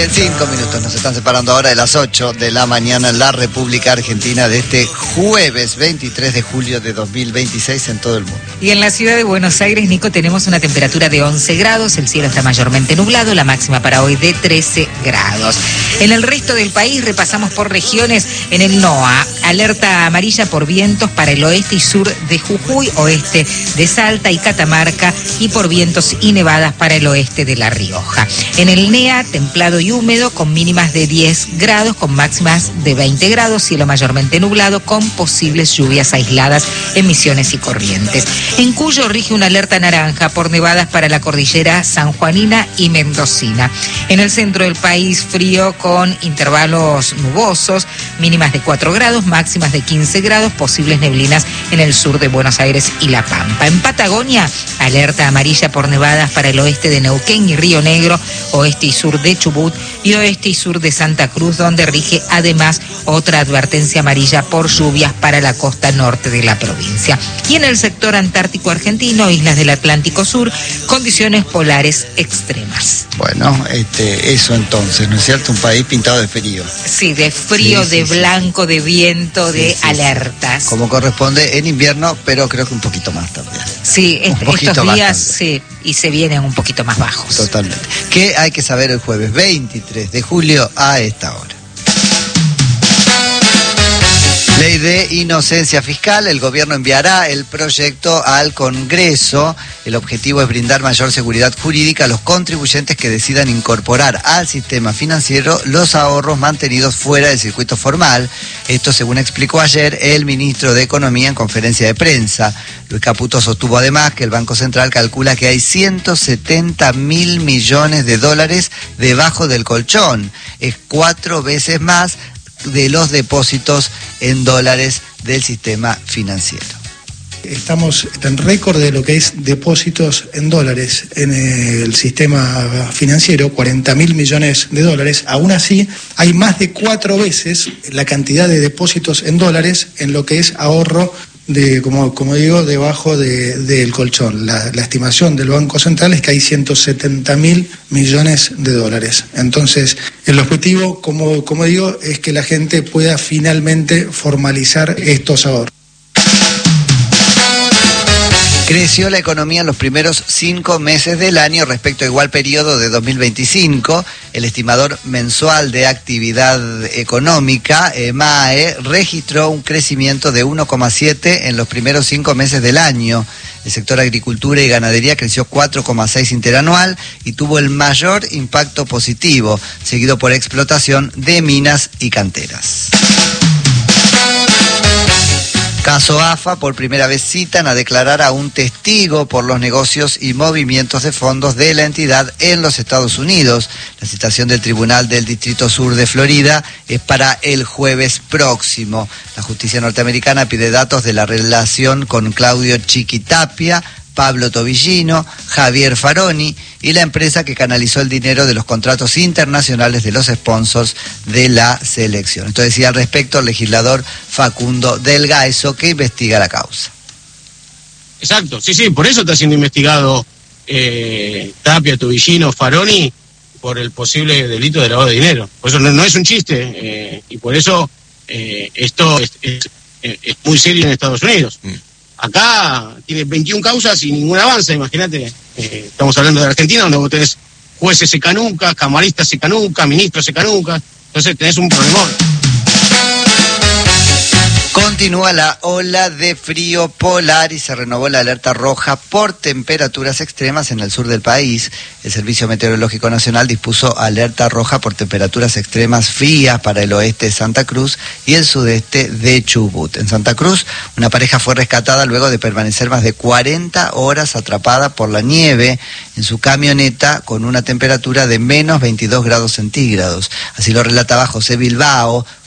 Bien, 5 minutos nos están separando ahora de las 8 de la mañana en la República Argentina de este jueves 23 de julio de 2026 en todo el mundo. Y en la ciudad de Buenos Aires, Nico, tenemos una temperatura de 11 grados, el cielo está mayormente nublado, la máxima para hoy de 13 grados. En el resto del país repasamos por regiones. En el NOA, alerta amarilla por vientos para el oeste y sur de Jujuy, oeste de Salta y Catamarca, y por vientos y nevadas para el oeste de La Rioja. En el NEA, templado y húmedo con mínimas de 10 grados, con máximas de 20 grados, cielo mayormente nublado con posibles lluvias aisladas en Misiones y Corrientes. En Cuyo rige una alerta naranja por nevadas para la cordillera sanjuanina y mendocina. En el centro del país, frío con intervalos nubosos, mínimas de 4 grados, máximas de 15 grados, posibles neblinas en el sur de Buenos Aires y La Pampa. En Patagonia, alerta amarilla por nevadas para el oeste de Neuquén y Río Negro, oeste y sur de Chubut y oeste y sur de Santa Cruz, donde rige además otra advertencia amarilla por lluvias para la costa norte de la provincia. Y en el sector antártico argentino, islas del Atlántico Sur, condiciones polares extremas. Bueno, eso entonces, ¿no es cierto? Un país pintado de frío. Sí, de frío, de blanco, de viento, de alertas. Como corresponde en invierno, pero creo que un poquito más también. Sí, estos días sí, y se vienen un poquito más bajos. Totalmente. ¿Qué hay que saber el jueves 23 de julio a esta hora? Ley de inocencia fiscal, el gobierno enviará el proyecto al Congreso. El objetivo es brindar mayor seguridad jurídica a los contribuyentes que decidan incorporar al sistema financiero los ahorros mantenidos fuera del circuito formal. Esto según explicó ayer el ministro de Economía en conferencia de prensa. Luis Caputo sostuvo además que el Banco Central calcula que hay 170.000 millones de dólares debajo del colchón. Es 4 veces más de los depósitos en dólares del sistema financiero. Estamos en récord de lo que es depósitos en dólares en el sistema financiero, 40.000 millones de dólares. Aún así, hay más de 4 veces la cantidad de depósitos en dólares en lo que es ahorro de, como digo, debajo del colchón. La estimación del Banco Central es que hay 170.000 millones de dólares. Entonces, el objetivo, como digo, es que la gente pueda finalmente formalizar estos ahorros. Creció la economía en los primeros 5 meses del año respecto a igual periodo de 2025. El estimador mensual de actividad económica, EMAE, registró un crecimiento de 1,7 en los primeros 5 meses del año. El sector agricultura y ganadería creció 4,6 interanual y tuvo el mayor impacto positivo, seguido por explotación de minas y canteras. Caso AFA, por primera vez citan a declarar a un testigo por los negocios y movimientos de fondos de la entidad en los Estados Unidos. La citación del Tribunal del Distrito Sur de Florida es para el jueves próximo. La justicia norteamericana pide datos de la relación con Claudio Chiquitapia, Pablo Tobillino, Javier Faroni y la empresa que canalizó el dinero de los contratos internacionales de los sponsors de la selección. Esto decía al respecto el legislador Facundo Del Gaeso, que investiga la causa. Exacto, sí, por eso está siendo investigado Tapia, Tobillino, Faroni, por el posible delito de lavado de dinero. Por eso no es un chiste, y por eso esto es muy serio en Estados Unidos. Acá tiene 21 causas y ningún avance, imagínate. Estamos hablando de Argentina, donde vos tenés jueces se canucan, camaristas se canucan, ministros se canucan, entonces tenés un problemón. Continúa la ola de frío polar y se renovó la alerta roja por temperaturas extremas en el sur del país. El Servicio Meteorológico Nacional dispuso alerta roja por temperaturas extremas frías para el oeste de Santa Cruz y el sudeste de Chubut. En Santa Cruz, una pareja fue rescatada luego de permanecer más de 40 horas atrapada por la nieve en su camioneta con una temperatura de menos 22 grados centígrados. Así lo relataba José Bilbao,